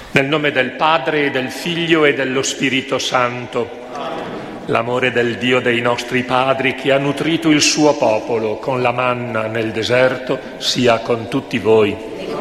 Nel nome del Padre, e del Figlio e dello Spirito Santo. L'amore del Dio dei nostri padri, che ha nutrito il suo popolo con la manna nel deserto, sia con tutti voi.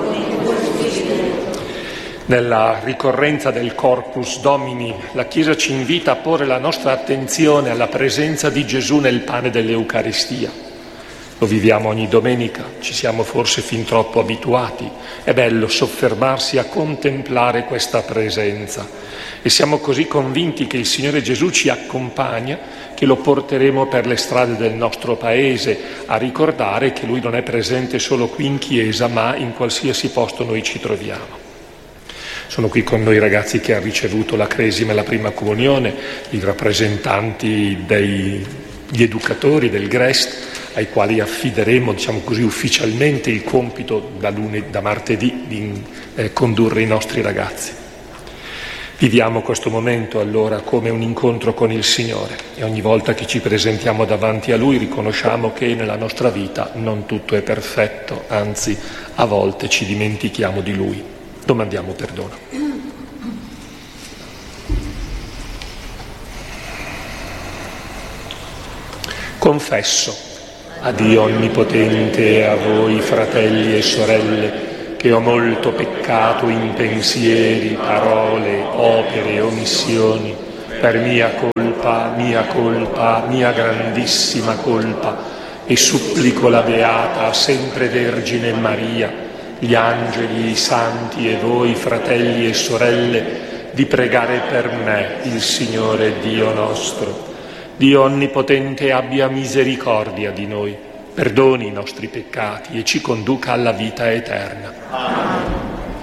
Nella ricorrenza del Corpus Domini, la Chiesa ci invita a porre la nostra attenzione alla presenza di Gesù nel pane dell'Eucaristia. Lo viviamo ogni domenica, ci siamo forse fin troppo abituati. È bello soffermarsi a contemplare questa presenza e siamo così convinti che il Signore Gesù ci accompagna che lo porteremo per le strade del nostro Paese a ricordare che Lui non è presente solo qui in chiesa, ma in qualsiasi posto noi ci troviamo. Sono qui con noi ragazzi che hanno ricevuto la Cresima e la Prima Comunione, i rappresentanti degli educatori del GREST, ai quali affideremo, diciamo così, ufficialmente il compito da martedì di condurre i nostri ragazzi. Viviamo questo momento allora come un incontro con il Signore e ogni volta che ci presentiamo davanti a Lui riconosciamo che nella nostra vita non tutto è perfetto, anzi a volte ci dimentichiamo di Lui. Domandiamo perdono. Confesso a Dio Onnipotente e a voi, fratelli e sorelle, che ho molto peccato in pensieri, parole, opere e omissioni, per mia colpa, mia grandissima colpa, e supplico la Beata, sempre Vergine Maria, gli angeli, i santi e voi, fratelli e sorelle, di pregare per me il Signore Dio nostro. Dio Onnipotente abbia misericordia di noi, perdoni i nostri peccati e ci conduca alla vita eterna.